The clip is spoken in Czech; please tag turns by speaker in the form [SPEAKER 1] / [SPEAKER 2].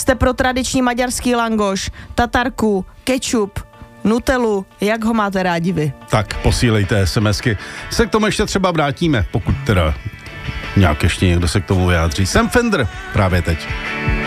[SPEAKER 1] Jste pro tradiční maďarský langoš, tatarku, kečup, nutelu, jak ho máte rádi vy?
[SPEAKER 2] Tak posílejte SMSky. Se k tomu ještě třeba vrátíme, pokud teda nějak ještě někdo se k tomu vyjádří. Jsem Fender právě teď.